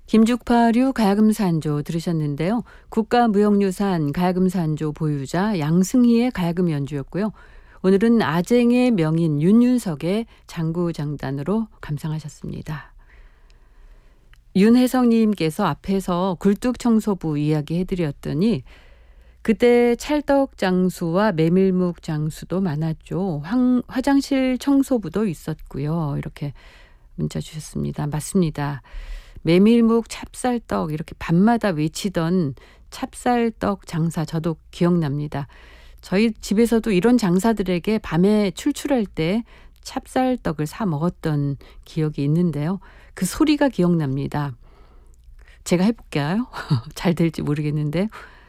김죽파류 가야금산조 들으셨는데요. 국가무형유산 가야금산조 보유자 양승희의 가야금 연주였고요. 오늘은 아쟁의 명인 윤윤석의 장구장단으로 감상하셨습니다. 윤혜성님께서 앞에서 굴뚝청소부 이야기 해드렸더니 그때 찰떡장수와 메밀묵장수도 많았죠. 화장실 청소부도 있었고요. 이렇게 문자 주셨습니다. 맞습니다. 메밀묵, 찹쌀떡 이렇게 밤마다 외치던 찹쌀떡 장사 저도 기억납니다. 저희 집에서도 이런 장사들에게 밤에 출출할 때 찹쌀떡을 사 먹었던 기억이 있는데요. 그 소리가 기억납니다. 제가 해볼게요. 잘 될지 모르겠는데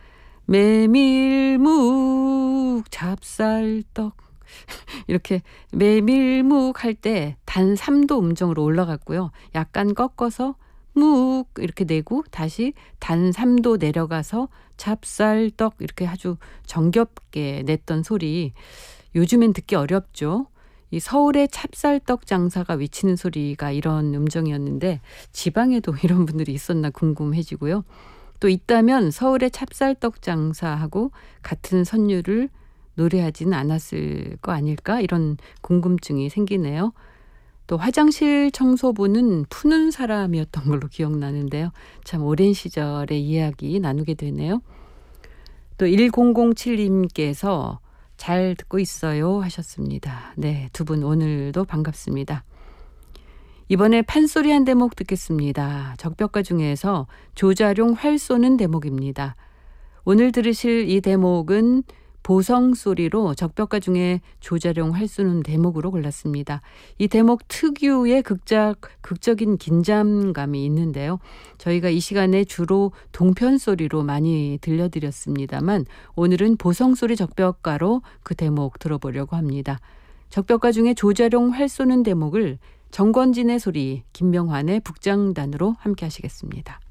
메밀묵 찹쌀떡 이렇게 메밀묵 할 때 단 3도 음정으로 올라갔고요. 약간 꺾어서 묵 이렇게 내고 다시 단 3도 내려가서 찹쌀떡 이렇게 아주 정겹게 냈던 소리 요즘엔 듣기 어렵죠. 이 서울의 찹쌀떡 장사가 외치는 소리가 이런 음정이었는데 지방에도 이런 분들이 있었나 궁금해지고요. 또 있다면 서울의 찹쌀떡 장사하고 같은 선율을 노래하지는 않았을 거 아닐까 이런 궁금증이 생기네요. 또 화장실 청소부는 푸는 사람이었던 걸로 기억나는데요. 참 오랜 시절의 이야기 나누게 되네요. 또 1007님께서 잘 듣고 있어요 하셨습니다. 네, 두 분 오늘도 반갑습니다. 이번에 판소리 한 대목 듣겠습니다. 적벽가 중에서 조자룡 활 쏘는 대목입니다. 오늘 들으실 이 대목은 보성소리로 적벽가 중에 조자룡 활 쏘는 대목으로 골랐습니다. 이 대목 특유의 극적인 긴장감이 있는데요. 저희가 이 시간에 주로 동편소리로 많이 들려드렸습니다만 오늘은 보성소리 적벽가로 그 대목 들어보려고 합니다. 적벽가 중에 조자룡 활 쏘는 대목을 정권진의 소리, 김명환의 북장단으로 함께 하시겠습니다.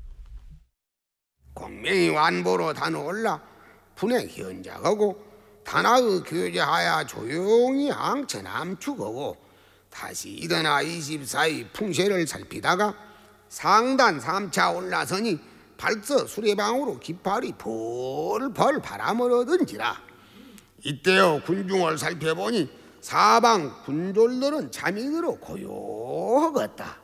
공명이 완보로 다놀라 분행 현작하고 단아의 교제하야 조용히 항천함축하고 다시 일어나 24의 풍세를 살피다가 상단 3차 올라서니 발서 수레방으로 깃발이 벌벌 바람을 얻은지라. 이때여 군중을 살펴보니 사방 군졸들은 잠이 들어 고요하겠다.